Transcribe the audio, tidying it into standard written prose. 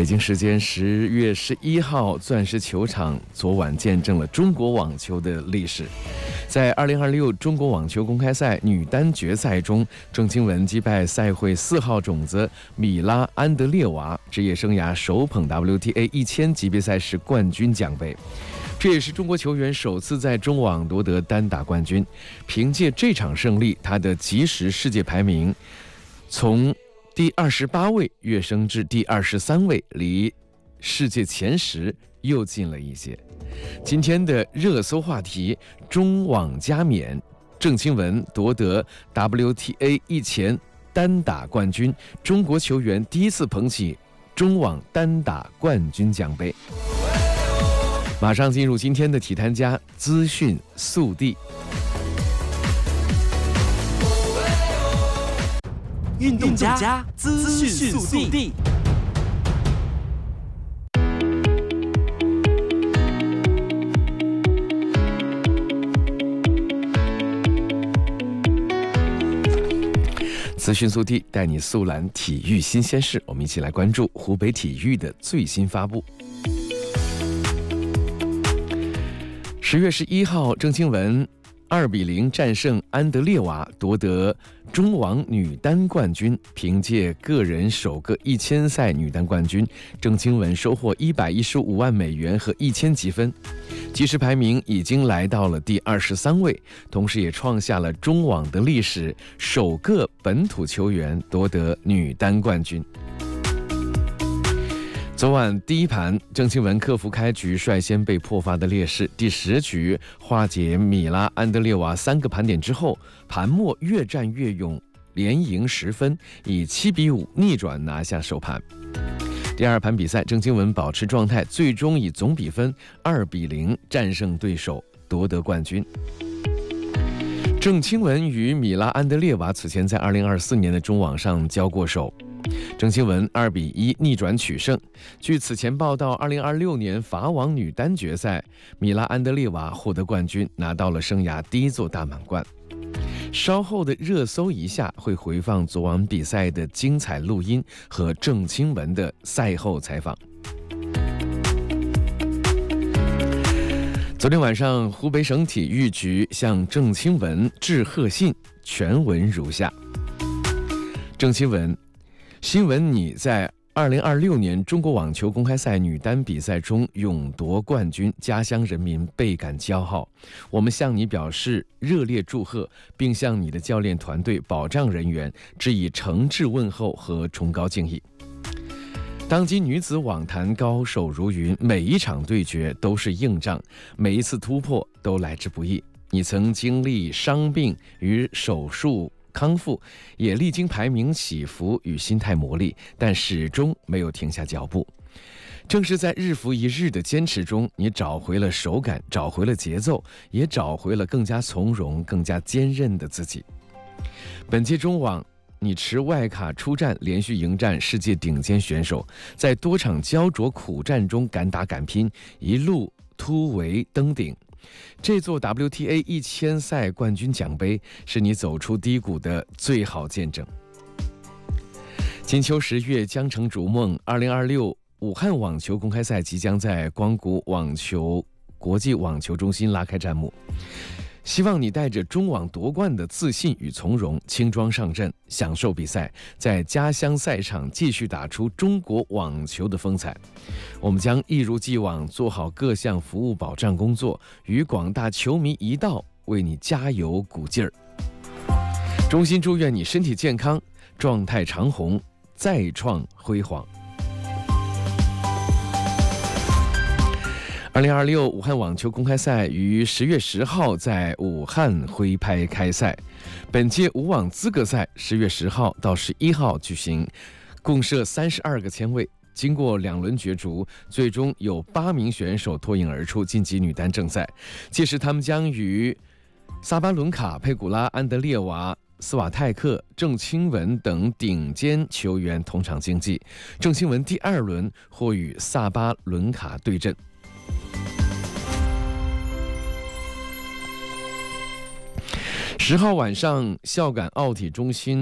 北京时间10月11号，钻石球场昨晚见证了中国网球的历史。在2026中国网球公开赛女单决赛中，郑钦文击败赛会4号种子米拉·安德烈娃，职业生涯首捧 WTA 1000级别赛事冠军奖杯。这也是中国球员首次在中网夺得单打冠军。凭借这场胜利，他的即时世界排名从第28位跃升至第23位，离世界前10又近了一些。今天的热搜话题：中网加冕，郑钦文夺得 WTA 1000单打冠军，中国球员第一次捧起中网单打冠军奖杯。马上进入今天的体坛家资讯速递。 运动家资讯速递。 资讯速递带你速览体育新鲜事，我们一起来关注湖北体育的最新发布。10月11号，郑钦文2-0战胜安德烈娃，夺得中网女单冠军。凭借个人首个1000赛女单冠军，郑钦文收获115万美元和1000积分，即时排名已经来到了第23位，同时也创下了中网的历史，首个本土球员夺得女单冠军。昨晚第一盘，郑钦文克服开局率先被破发的劣势，第10局化解米拉·安德烈娃3个盘点之后，盘末越战越勇，连赢10分，以7-5逆转拿下首盘。第二盘比赛，郑钦文保持状态，最终以总比分2-0战胜对手，夺得冠军。郑钦文与米拉·安德烈娃此前在2024年的中网上交过手，郑钦文2-1逆转取胜。据此前报道，2026年法网女单决赛，米拉·安德烈娃获得冠军，拿到了生涯第一座大满贯。稍后的热搜一下会回放昨晚比赛的精彩录音和郑钦文的赛后采访。昨天晚上，湖北省体育局向郑钦文致贺信，全文如下：郑钦文，新闻你在2026年中国网球公开赛女单比赛中勇夺冠军，家乡人民倍感骄傲。我们向你表示热烈祝贺，并向你的教练团队、保障人员致以诚挚问候和崇高敬意。当今女子网坛高手如云，每一场对决都是硬仗，每一次突破都来之不易。你曾经历伤病与手术康复，也历经排名起伏与心态磨砺，但始终没有停下脚步。正是在日复一日的坚持中，你找回了手感，找回了节奏，也找回了更加从容、更加坚韧的自己。本届中网，你持外卡出战，连续迎战世界顶尖选手，在多场焦灼苦战中敢打敢拼，一路突围登顶。这座 WTA 1000赛冠军奖杯是你走出低谷的最好见证。金秋10月将成逐梦，2026武汉网球公开赛即将在光谷网球国际网球中心拉开战幕。希望你带着中网夺冠的自信与从容，轻装上阵，享受比赛，在家乡赛场继续打出中国网球的风采。我们将一如既往做好各项服务保障工作，与广大球迷一道为你加油鼓劲儿。衷心祝愿你身体健康，状态长虹，再创辉煌。2026武汉网球公开赛于10月10号在武汉徽派开赛。本届武网资格赛10月10号到11号举行，共设32个签位。经过2轮角逐，最终有8名选手脱颖而出，晋级女单正赛。届时他们将与萨巴伦卡、佩古拉、安德烈娃、斯瓦泰克、郑钦文等顶尖球员同场竞技。郑钦文第2轮或与萨巴伦卡对阵。10号晚上，孝感奥体中心